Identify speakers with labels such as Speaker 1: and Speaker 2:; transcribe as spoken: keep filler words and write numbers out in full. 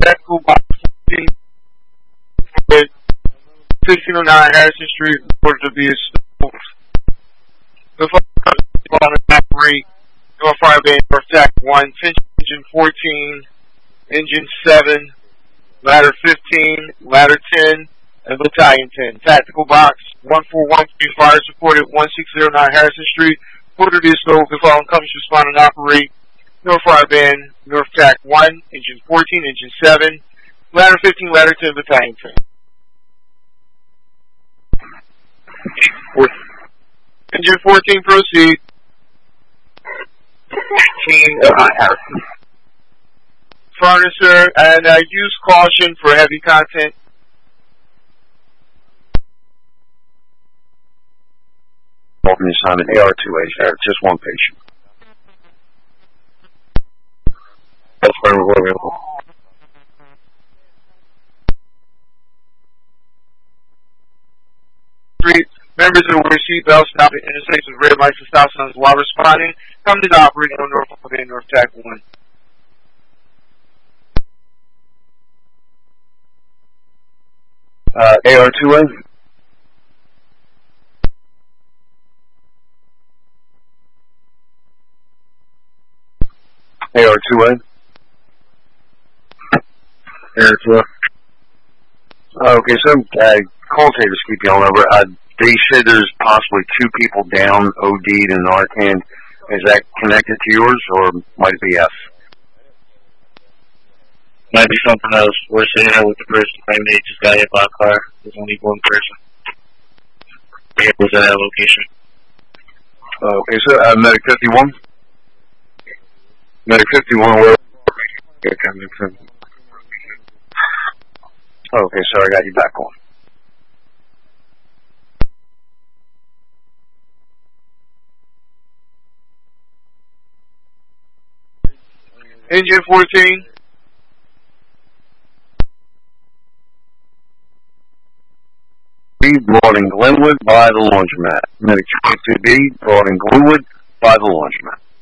Speaker 1: Tactical Box fourteen, fifteen oh nine Harrison Street, reported to be assault. The following operate North Fireband, North Tac one, Engine fourteen, Engine seven, Ladder fifteen, Ladder ten, and Battalion ten. Tactical Box one four one three, fire supported one six zero nine Harrison Street, reported to be assault. The following companies respond and operate North Fireband, North Tac one, Engine fourteen, Engine seven, Ladder fifteen, Ladder ten, Battalion ten. Engine fourteen, proceed. fifteen, uh, Harrison. Furnacer, and uh, use caution for heavy content.
Speaker 2: Welcome to assignment A R two A, just one patient. That's where we're available.
Speaker 1: Three members of the wear seatbelts, stop at intersections with red lights and stop signs while responding. Come to the operating on North Fireband, North Tac one.
Speaker 2: Uh, A R two A. A R two A. A R two A. Okay, so uh, commentators keep yelling over. Uh, they said there's possibly two people down, O D'd in Narcan. Is that connected to yours, or might it be F?
Speaker 3: Might be something else. We're sitting here with the person claiming they just got hit by a car. There's only one person. It was at that location.
Speaker 2: Okay, so uh, Medic fifty-one? Medic fifty-one, where? Okay, so I got you back on.
Speaker 1: Engine fourteen.
Speaker 2: Brought in Glenwood by the laundromat. Medic twenty-two B brought in Glenwood by the laundromat.